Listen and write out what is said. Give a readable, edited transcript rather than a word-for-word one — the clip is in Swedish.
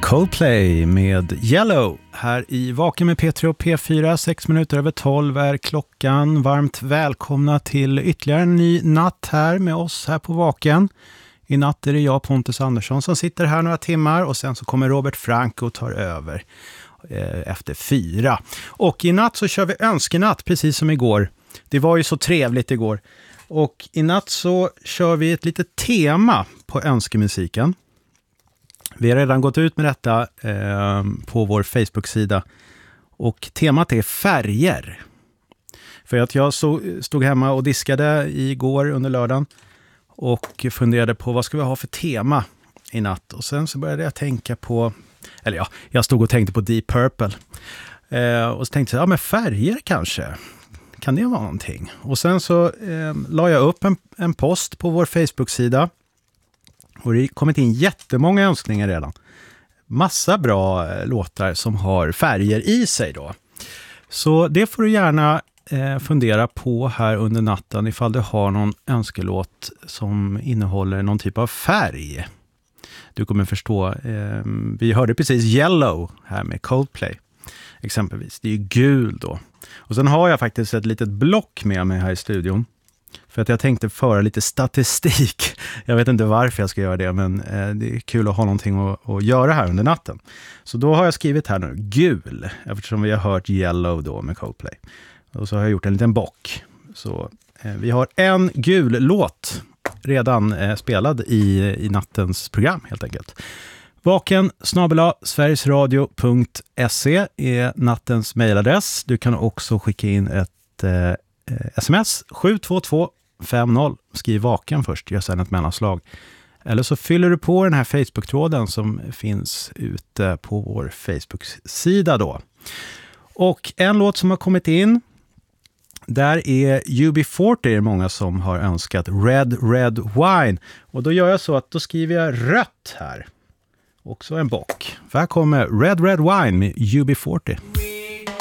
Coldplay med Yellow här i Vaken med P3 och P4. 6 minuter över 12 är klockan. Varmt välkomna till ytterligare en ny natt här med oss här på Vaken. I natt är det jag, Pontus Andersson, som sitter här några timmar och sen så kommer Robert Frank och tar över efter 4. Och i natt så kör vi önskenatt precis som igår. Det var ju så trevligt igår. Och i natt så kör vi ett litet tema på önskemusiken. Vi har redan gått ut med detta på vår Facebook-sida. Och temat är färger. För att jag stod hemma och diskade igår under lördagen. Och funderade på vad ska vi ha för tema i natt. Och sen så började jag tänka på, eller ja, jag stod och tänkte på Deep Purple. Och så tänkte jag, ja men färger kanske. Kan det vara någonting? Och sen så la jag upp en post på vår Facebook-sida. Och det har kommit in jättemånga önskningar redan. Massa bra låtar som har färger i sig då. Så det får du gärna fundera på här under natten ifall du har någon önskelåt som innehåller någon typ av färg. Du kommer förstå, vi hörde precis Yellow här med Coldplay exempelvis. Det är ju gul då. Och sen har jag faktiskt ett litet block med mig här i studion. För att jag tänkte föra lite statistik. Jag vet inte varför jag ska göra det, men det är kul att ha någonting att göra här under natten. Så då har jag skrivit här nu, gul, eftersom vi har hört Yellow då med Coldplay. Och så har jag gjort en liten bock. Så vi har en gul låt redan spelad i nattens program helt enkelt. vaken@sverigesradio.se är nattens mejladress. Du kan också skicka in ett sms 72250. Skriv vaken först, gör sedan ett mellanslag. Eller så fyller du på den här Facebook-tråden som finns ute på vår Facebook-sida då. Och en låt som har kommit in, där är UB40 många som har önskat Red Wine. Och då gör jag så att då skriver jag rött här. Också en bock. För här kommer Red Wine med UB40.